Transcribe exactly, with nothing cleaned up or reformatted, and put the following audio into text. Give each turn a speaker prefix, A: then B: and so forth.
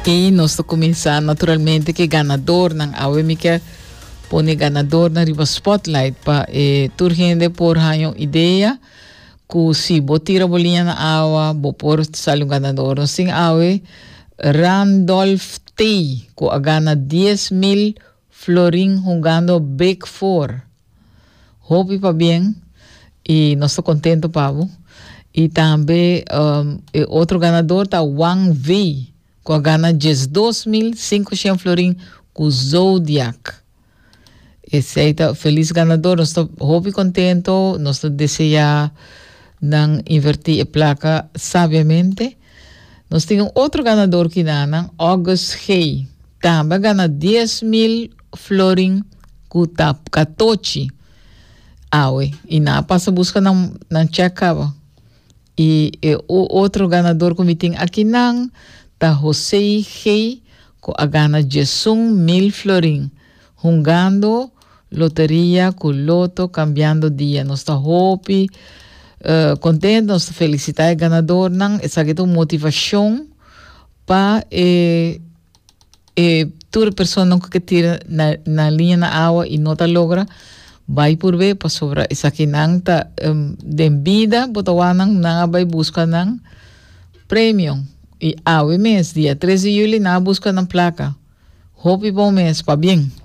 A: E nós vamos começar naturalmente que ganador ng awe mi que pone ganador na riba spotlight pa eh, turgende por hayong ideia ku si botira bolinha na awa bo por salung ganador no sing awe Randolph T ku agana diez mil florin jugando Big Four. Hope pa bien e nós estou contento pavo. E também um, e outro ganador tá Wang V com a gana dois mil quinhentos florin com Zodiac. Esse aí tá feliz ganador, nós estou hope contento, nós estou desejar não invertir a placa sabiamente. Nós temos outro ganador que na August Hay, também gana dez mil florin com Katochi. Awe, e na passa busca não não checava. E, e o outro ganador que me tem aqui não tá José Hey com a gana de mil florin jogando loteria com loto cambiando dia. Nós tá hope uh, contente, nós tá felicitar o ganador não essa aqui é motivação para eh, eh, toda pessoa não que tira na, na linha na água e não tá logra vai por ver para sobra essa aqui não tá um, de vida botawa não não vai buscar não prêmio e awe mês dia treze de julho na busca na placa hope bom mês pa bem.